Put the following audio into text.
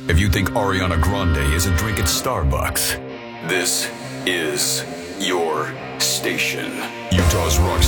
If you think Ariana Grande isn't drinking Starbucks, this is your station. Utah's Rock